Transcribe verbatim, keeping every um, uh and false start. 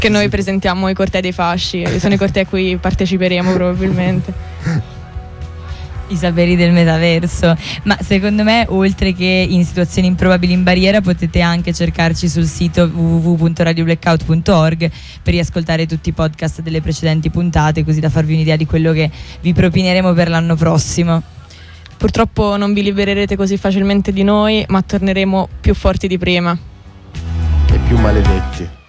che noi presentiamo i cortei dei fasci, sono i cortei a cui parteciperemo probabilmente. I saperi del metaverso. Ma secondo me, oltre che in situazioni improbabili in barriera, potete anche cercarci sul sito w w w punto radio blackout punto org per riascoltare tutti i podcast delle precedenti puntate, così da farvi un'idea di quello che vi propineremo per l'anno prossimo. Purtroppo non vi libererete così facilmente di noi, ma torneremo più forti di prima e più maledetti.